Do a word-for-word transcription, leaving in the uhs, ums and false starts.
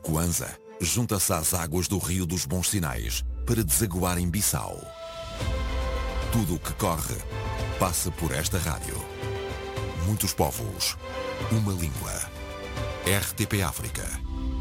Kwanza junta-se às águas do Rio dos Bons Sinais para desaguar em Bissau. Tudo o que corre passa por esta rádio. Muitos povos, uma língua. R T P África.